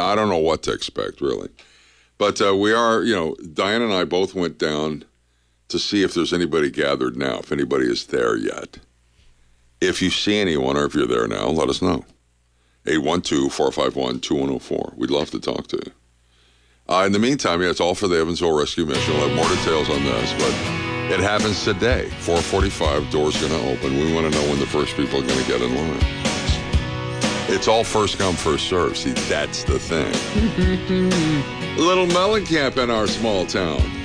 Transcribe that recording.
I don't know what to expect, really. But we are, Diane and I both went down to see if there's anybody gathered now, if anybody is there yet. If you see anyone or if you're there now, let us know. 812-451-2104. We'd love to talk to you. In the meantime, it's all for the Evansville Rescue Mission. We'll have more details on this, but it happens today. 4:45, doors going to open. We want to know when the first people are going to get in line. It's all first come, first serve. See, that's the thing. Little Mellencamp in our small town.